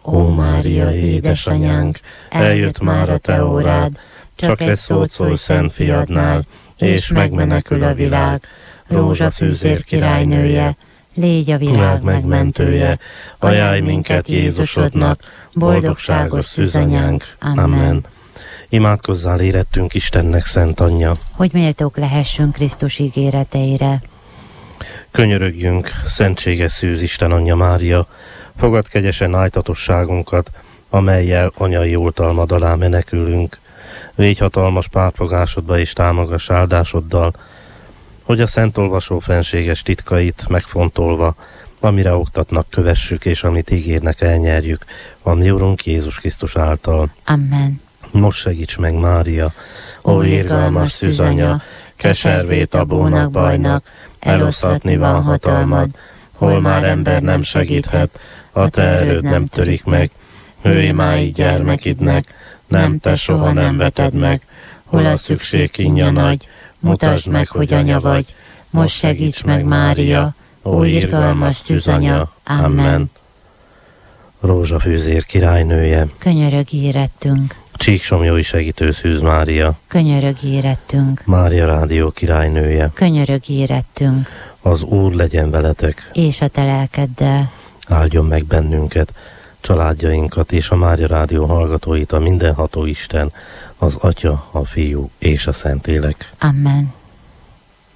Ó Mária, édesanyánk, eljött már a te órád, csak egy szót szólj Szent Fiadnál, és megmenekül a világ. Rózsafűzér királynője, légy a világ megmentője, ajánlj minket Jézusodnak, boldogságos szűzanyánk. Amen. Imádkozzál érettünk Istennek szent anyja, hogy méltók lehessünk Krisztus ígéreteire. Könyörögjünk, szentséges szűz Isten anyja Mária, fogad kegyesen ájtatosságunkat, amellyel anyai oltalmad alá menekülünk. Légy hatalmas pártfogásodba és támogass áldásoddal, hogy a szent olvasó fenséges titkait megfontolva, amire oktatnak, kövessük, és amit ígérnek, elnyerjük, a mi Urunk Jézus Krisztus által. Amen. Most segíts meg, Mária, ó irgalmas szűzanya, keservét a bónak bajnak, eloszlatni van hatalmad, hol már ember nem segíthet, a te erőd nem törik meg. Hőj máj gyermekidnek, nem te soha nem veted meg, hol a szükség kínja nagy, mutasd meg, hogy anya vagy, most segíts meg, Mária, ó irgalmas szűzanya. Amen. Rózsafűzér királynője, könyörögj érettünk. Csíksomlyói segítő szűz Mária, könyörögj érettünk. Mária Rádió királynője, könyörögj érettünk. Az Úr legyen veletek, és a te lelkeddel. Áldjon meg bennünket, családjainkat és a Mária Rádió hallgatóit a mindenható Isten, az Atya, a Fiú és a Szentlélek. Amen.